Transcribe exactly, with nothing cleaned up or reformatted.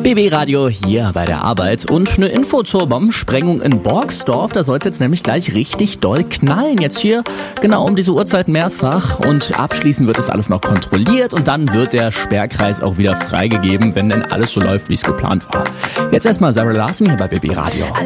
B B Radio hier bei der Arbeit und eine Info zur Bombensprengung in Borgsdorf. Da soll es jetzt nämlich gleich richtig doll knallen. Jetzt hier genau um diese Uhrzeit mehrfach und abschließend wird das alles noch kontrolliert und dann wird der Sperrkreis auch wieder freigegeben, wenn denn alles so läuft, wie es geplant war. Jetzt erstmal Sarah Larson hier bei B B Radio.